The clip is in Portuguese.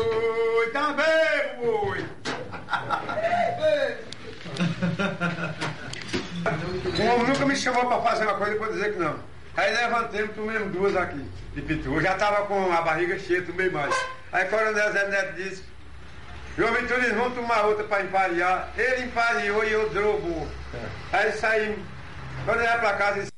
boi, tá bem, boi. O homem nunca me chamou pra fazer uma coisa e depois dizer que não. Aí levantei, tomei duas aqui, de pitu. Eu já tava com a barriga cheia, tomei mais. Aí Coronel Zé Neto disse, João Vitorino, vamos tomar outra pra emparear. Ele empareou e eu drogou. Aí saímos. Quando eu ia pra casa,